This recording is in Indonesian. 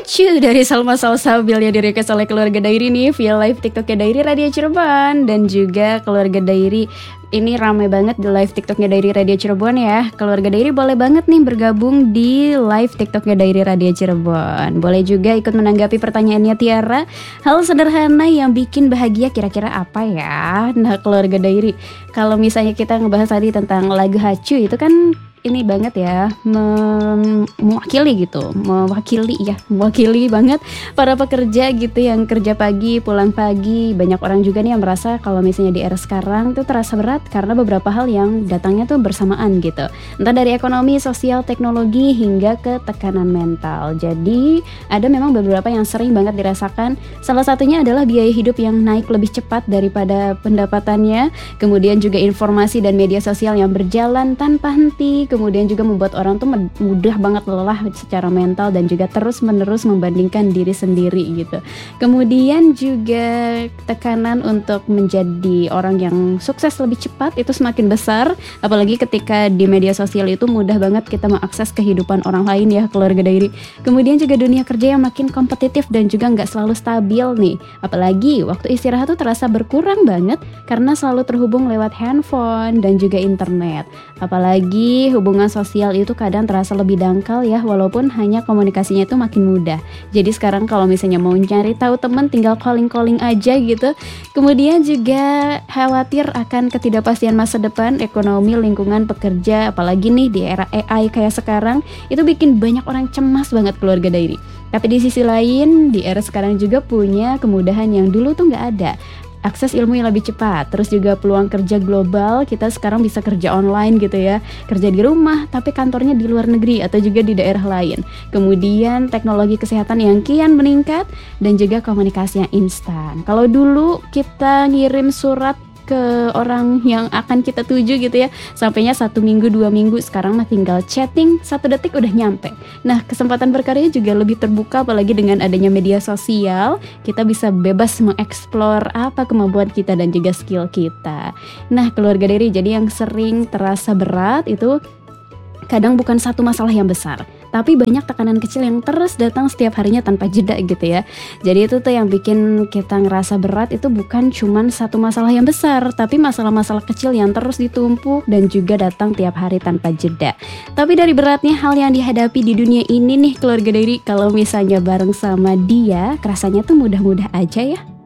Hacu dari Salma Salsabil yang di-request oleh Keluarga Dairi nih via live TikToknya Dairi Radio Cirebon. Dan juga Keluarga Dairi ini ramai banget di live TikToknya Dairi Radio Cirebon ya. Keluarga Dairi boleh banget nih bergabung di live TikToknya Dairi Radio Cirebon. Boleh juga ikut menanggapi pertanyaannya Tiara. Hal sederhana yang bikin bahagia kira-kira apa ya? Nah Keluarga Dairi, kalau misalnya kita ngebahas tadi tentang lagu Hacu itu kan ini banget ya, mewakili banget para pekerja gitu yang kerja pagi, pulang pagi. Banyak orang juga nih yang merasa kalau misalnya di era sekarang tuh terasa berat karena beberapa hal yang datangnya tuh bersamaan gitu. Entah dari ekonomi, sosial, teknologi, hingga ke tekanan mental. Jadi ada memang beberapa yang sering banget dirasakan. Salah satunya adalah biaya hidup yang naik lebih cepat daripada pendapatannya. Kemudian juga informasi dan media sosial yang berjalan tanpa henti. Kemudian juga membuat orang tuh mudah banget lelah secara mental dan juga terus-menerus membandingkan diri sendiri gitu. Kemudian juga tekanan untuk menjadi orang yang sukses lebih cepat itu semakin besar, apalagi ketika di media sosial itu mudah banget kita mengakses kehidupan orang lain ya Keluarga Dairi. Kemudian juga dunia kerja yang makin kompetitif dan juga nggak selalu stabil nih, apalagi waktu istirahat tuh terasa berkurang banget karena selalu terhubung lewat handphone dan juga internet. Apalagi hubungan sosial itu kadang terasa lebih dangkal ya, walaupun hanya komunikasinya itu makin mudah. Jadi sekarang kalau misalnya mau nyari tahu teman tinggal calling aja gitu. Kemudian juga khawatir akan ketidakpastian masa depan, ekonomi, lingkungan, pekerja, apalagi nih di era AI kayak sekarang, itu bikin banyak orang cemas banget Keluarga Dairi. Tapi di sisi lain, di era sekarang juga punya kemudahan yang dulu tuh nggak ada. Akses ilmu yang lebih cepat, terus juga peluang kerja global, kita sekarang bisa kerja online gitu ya, kerja di rumah tapi kantornya di luar negeri atau juga di daerah lain. Kemudian teknologi kesehatan yang kian meningkat dan juga komunikasi yang instan. Kalau dulu kita ngirim surat ke orang yang akan kita tuju gitu ya, sampainya 1 minggu 2 minggu, sekarang mah tinggal chatting 1 detik udah nyampe. Nah kesempatan berkarya juga lebih terbuka, apalagi dengan adanya media sosial, kita bisa bebas mengeksplor apa kemampuan kita dan juga skill kita. Nah Keluarga Dairi, jadi yang sering terasa berat itu kadang bukan satu masalah yang besar, tapi banyak tekanan kecil yang terus datang setiap harinya tanpa jeda gitu ya. Jadi itu tuh yang bikin kita ngerasa berat itu bukan cuman satu masalah yang besar, tapi masalah-masalah kecil yang terus ditumpuk dan juga datang tiap hari tanpa jeda. Tapi dari beratnya hal yang dihadapi di dunia ini nih Keluarga Dairi, kalau misalnya bareng sama dia, rasanya tuh mudah-mudah aja ya.